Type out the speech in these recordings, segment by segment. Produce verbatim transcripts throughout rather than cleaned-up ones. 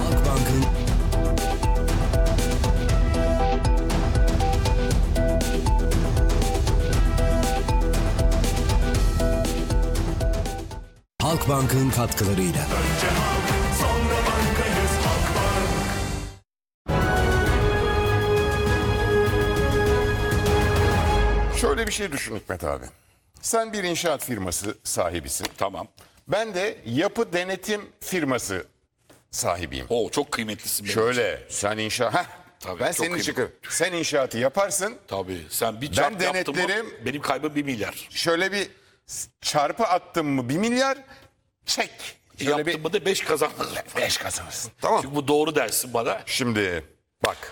Halkbank'ın Halkbank'ın katkılarıyla. Önce halk, sonra bankayız Halkbank. Şöyle bir şey düşün Hikmet abi. Sen bir inşaat firması sahibisin. Tamam. Ben de yapı denetim firması sahibiyim. O çok kıymetlisin benim için. Şöyle sen inşaat... Heh, Tabii, ben çok senin için... kıymetli. Sen inşaatı yaparsın. Tabii. Sen bir çarp yaptın mı denetlerim. benim kaybım bir milyar. Şöyle bir çarpı attım mı bir milyar çek. Şöyle Yaptın bir mı da beş kazandın. beş kazanırsın. Tamam. Çünkü bu doğru dersin bana. Şimdi bak.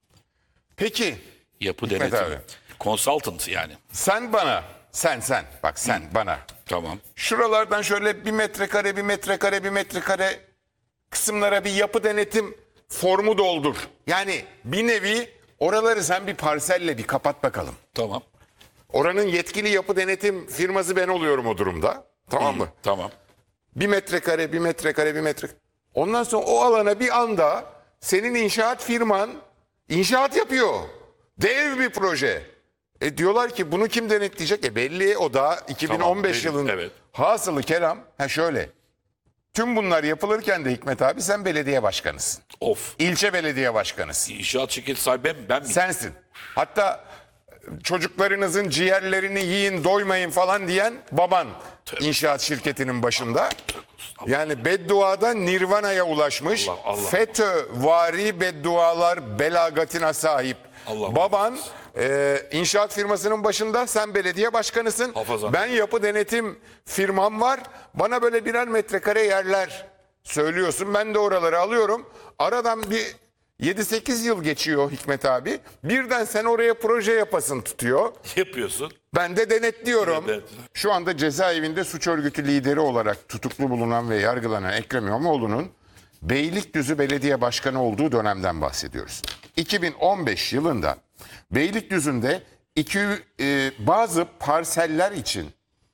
Peki Yapı Hikmet denetimi. abi. Consultant yani. sen bana, sen sen bak sen bana. Tamam. Şuralardan şöyle bir metrekare, bir metrekare, bir metrekare kısımlara bir yapı denetim formu doldur. Yani bir nevi oraları sen bir parselle bir kapat bakalım. Tamam. Oranın yetkili yapı denetim firması ben oluyorum o durumda. Tamam mı? Tamam. Bir metrekare, bir metrekare, bir metrekare. Ondan sonra o alana bir anda senin inşaat firman inşaat yapıyor. Dev bir proje. E diyorlar ki bunu kim denetleyecek? E belli o da iki bin on beş Tamam, yılında. evet. Hasılı kelam. Ha şöyle. Tüm bunlar yapılırken de Hikmet abi sen belediye başkanısın. Of. İlçe belediye başkanısın. İnşaat şirketi sahibi ben, ben miyim? Sensin. Hatta çocuklarınızın ciğerlerini yiyin doymayın falan diyen baban inşaat şirketinin başında. Yani bedduadan Nirvana'ya ulaşmış. Allah, Allah. FETÖ-vari beddualar belagatine sahip. Allah Baban e, inşaat firmasının başında, sen belediye başkanısın. Hafazan. Ben yapı denetim firmam var. Bana böyle birer metrekare yerler söylüyorsun. Ben de oraları alıyorum. Aradan bir yedi sekiz yıl geçiyor Hikmet abi. Birden sen oraya proje yapasın tutuyor. Yapıyorsun. Ben de denetliyorum. Evet. Şu anda cezaevinde suç örgütü lideri olarak tutuklu bulunan ve yargılanan Ekrem İmamoğlu'nun Beylikdüzü Belediye Başkanı olduğu dönemden bahsediyoruz. iki bin on beş yılında Beylikdüzü'nde iki, e, bazı parseller için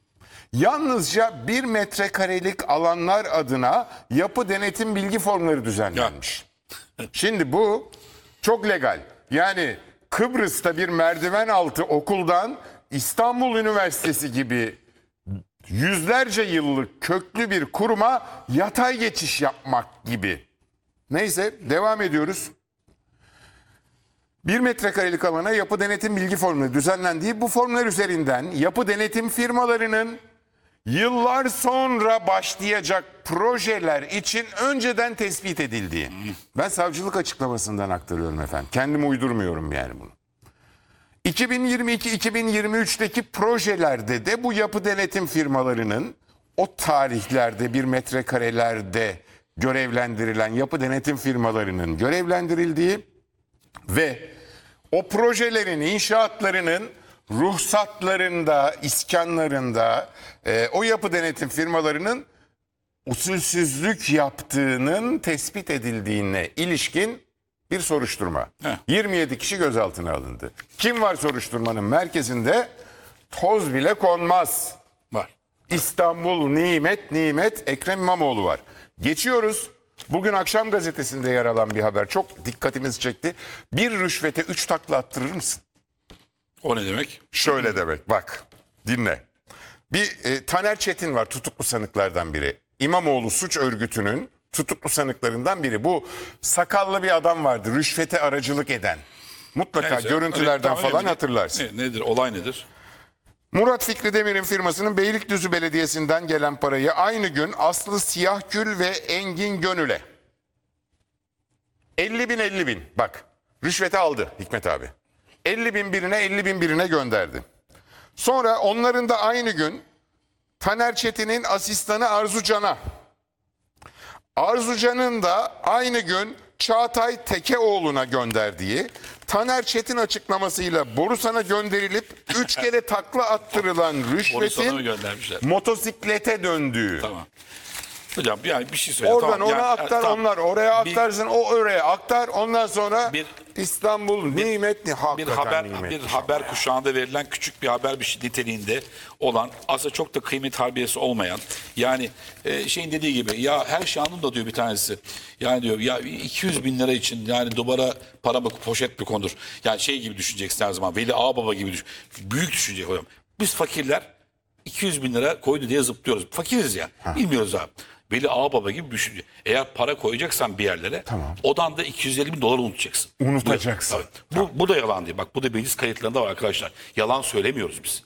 yalnızca bir metrekarelik alanlar adına yapı denetim bilgi formları düzenlenmiş. Şimdi bu çok legal. Yani Kıbrıs'ta bir merdiven altı okuldan İstanbul Üniversitesi gibi yüzlerce yıllık köklü bir kuruma yatay geçiş yapmak gibi. Neyse devam ediyoruz. Bir metrekarelik alana yapı denetim bilgi formları düzenlendiği bu formlar üzerinden yapı denetim firmalarının yıllar sonra başlayacak projeler için önceden tespit edildiği. Ben savcılık açıklamasından aktarıyorum efendim. Kendim uydurmuyorum yani bunu. iki bin yirmi iki iki bin yirmi üçteki projelerde de bu yapı denetim firmalarının o tarihlerde bir metrekarelerde görevlendirilen yapı denetim firmalarının görevlendirildiği ve o projelerin inşaatlarının ruhsatlarında, iskanlarında e, o yapı denetim firmalarının usulsüzlük yaptığının tespit edildiğine ilişkin bir soruşturma. Heh. yirmi yedi kişi gözaltına alındı. Kim var soruşturmanın merkezinde? Toz bile konmaz. Var. İstanbul nimet nimet Ekrem İmamoğlu var. Geçiyoruz. Bugün Akşam Gazetesi'nde yer alan bir haber. Çok dikkatimizi çekti. Bir rüşvete üç takla attırır mısın? O ne demek? Şöyle demek bak dinle. Bir e, Taner Çetin var tutuklu sanıklardan biri. İmamoğlu suç örgütünün tutuklu sanıklarından biri. Bu sakallı bir adam vardı rüşvete aracılık eden. Mutlaka Neyse, görüntülerden öyle- tamam, falan öyle- hatırlarsın. Ne, nedir? Olay nedir? Murat Fikri Demir'in firmasının Beylikdüzü Belediyesi'nden gelen parayı aynı gün Aslı Siyahgül ve Engin Gönül'e elli bin elli bin bak rüşvete aldı Hikmet abi. elli bin birine elli bin birine gönderdi. Sonra onların da aynı gün Taner Çetin'in asistanı Arzu Can'a, Arzu Can'ın da aynı gün Çağatay Tekeoğlu'na gönderdiği, Taner Çetin açıklamasıyla Borusan'a gönderilip üç kere takla attırılan Borusan'a mı rüşvetin göndermişler? motosiklete döndüğü. Tamam. Hocam yani bir şey söyle. Oradan tamam, ona yani, aktar, tamam. onlar oraya Bir- aktarsın, o oraya aktar. Ondan sonra Bir- İstanbul nimet ni bir hakikaten haber nimet. bir haber kuşağında verilen küçük bir haber bir şey niteliğinde olan aslında çok da kıymet harbiyesi olmayan yani e, şeyin dediği gibi ya her şey anında diyor bir tanesi yani diyor ya iki yüz bin lira için yani duvara para mı poşet mi konur yani şey gibi düşüneceksin her zaman Veli Ağababa gibi düşün, büyük düşünecek hocam biz fakirler iki yüz bin lira koydu diye zıplıyoruz fakiriz ya bilmiyoruz abi. Veli Ağababa gibi düşünüyor. Eğer para koyacaksan bir yerlere Tamam. odan da iki yüz elli bin dolar unutacaksın. Unutacaksın. Bu, bu, bu da yalan değil. Bak bu da meclis kayıtlarında var arkadaşlar. Yalan söylemiyoruz biz.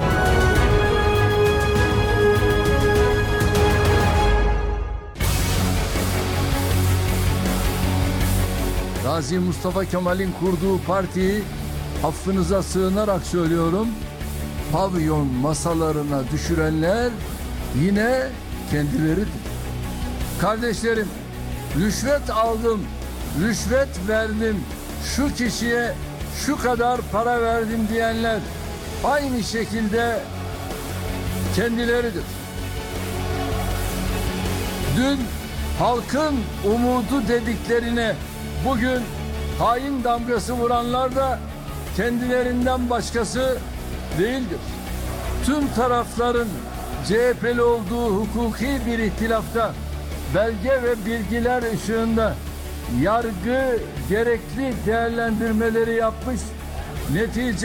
Gazi Mustafa Kemal'in kurduğu partiyi affınıza sığınarak söylüyorum. Pavyon masalarına düşürenler yine kendileridir. Kardeşlerim, rüşvet aldım, rüşvet verdim, şu kişiye şu kadar para verdim diyenler aynı şekilde kendileridir. Dün halkın umudu dediklerine bugün hain damgası vuranlar da kendilerinden başkası değildir. Tüm tarafların C H P'li olduğu hukuki bir ihtilafta belge ve bilgiler ışığında yargı gerekli değerlendirmeleri yapmış, netice